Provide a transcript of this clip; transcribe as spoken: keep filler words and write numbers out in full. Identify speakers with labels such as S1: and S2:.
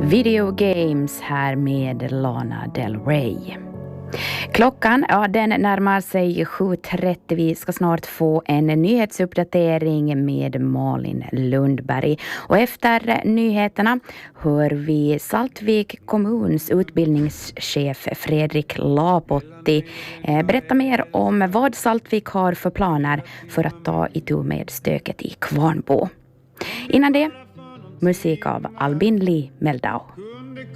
S1: Video Games här med Lana Del Rey. Klockan, ja, den närmar sig sju trettio. Vi ska snart få en nyhetsuppdatering med Malin Lundberg. Och efter nyheterna hör vi Saltvik kommuns utbildningschef Fredrik Lapotti berätta mer om vad Saltvik har för planer för att ta itu med stöket i Kvarnbo. Innan det, musik av Albin Lee Meldau.